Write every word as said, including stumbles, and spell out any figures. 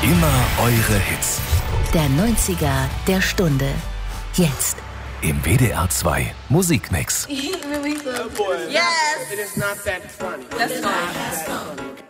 Immer eure Hits. Der neunziger der Stunde. Jetzt. Im W D R zwei Musikmix. Yes! It is not that funny. That's fine.